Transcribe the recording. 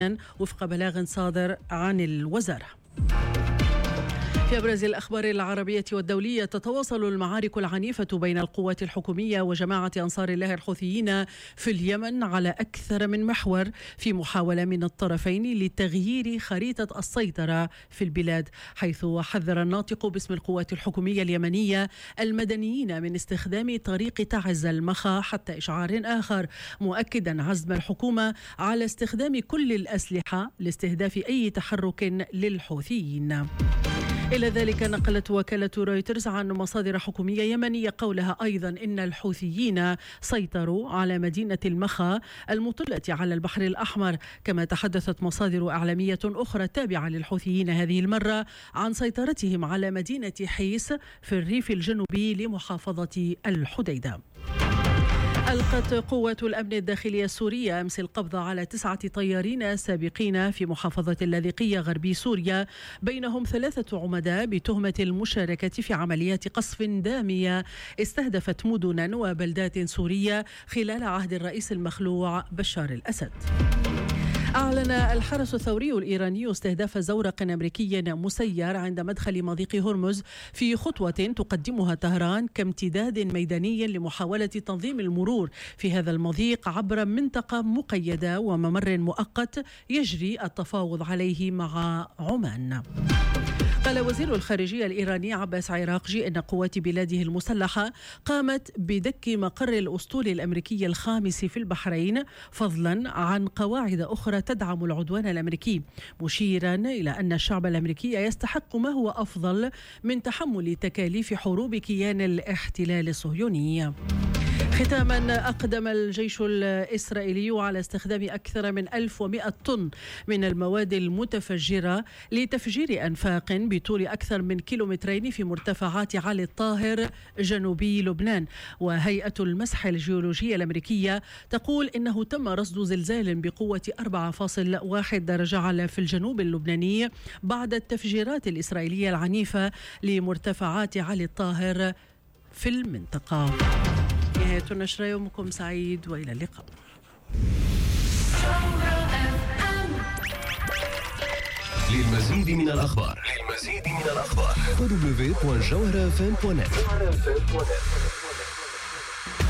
وفق بلاغ صادر عن الوزارة. في أبرز الأخبار العربية والدولية، تتواصل المعارك العنيفة بين القوات الحكومية وجماعة أنصار الله الحوثيين في اليمن على أكثر من محور، في محاولة من الطرفين لتغيير خريطة السيطرة في البلاد، حيث حذر الناطق باسم القوات الحكومية اليمنية المدنيين من استخدام طريق تعز المخا حتى إشعار آخر، مؤكدا عزم الحكومة على استخدام كل الأسلحة لاستهداف أي تحرك للحوثيين. إلى ذلك نقلت وكالة رويترز عن مصادر حكومية يمنية قولها أيضا إن الحوثيين سيطروا على مدينة المخا المطلة على البحر الأحمر، كما تحدثت مصادر إعلامية أخرى تابعة للحوثيين هذه المرة عن سيطرتهم على مدينة حيس في الريف الجنوبي لمحافظة الحديدة. ألقت قوات الأمن الداخلية السورية أمس القبض على 9 طيارين سابقين في محافظة اللاذقية غربي سوريا، بينهم 3 عمداء بتهمة المشاركة في عمليات قصف دامية استهدفت مدنا وبلدات سورية خلال عهد الرئيس المخلوع بشار الأسد. أعلن الحرس الثوري الإيراني استهداف زورق أمريكي مسير عند مدخل مضيق هرمز، في خطوة تقدمها طهران كامتداد ميداني لمحاولة تنظيم المرور في هذا المضيق عبر منطقة مقيدة وممر مؤقت يجري التفاوض عليه مع عمان. قال وزير الخارجية الإيراني عباس عراقجي إن قوات بلاده المسلحة قامت بدك مقر الأسطول الأمريكي الخامس في البحرين، فضلا عن قواعد أخرى تدعم العدوان الأمريكي، مشيرا إلى أن الشعب الأمريكي يستحق ما هو أفضل من تحمل تكاليف حروب كيان الاحتلال الصهيوني. ختاما، أقدم الجيش الإسرائيلي على استخدام أكثر من 1100 طن من المواد المتفجرة لتفجير أنفاق بطول أكثر من كيلومترين في مرتفعات علي الطاهر جنوبي لبنان. وهيئة المسح الجيولوجية الأمريكية تقول إنه تم رصد زلزال بقوة 4.1 درجة على في الجنوب اللبناني بعد التفجيرات الإسرائيلية العنيفة لمرتفعات علي الطاهر في المنطقة. نهاية النشرة، يومكم سعيد وإلى اللقاء. للمزيد من الأخبار www.jawharafm.net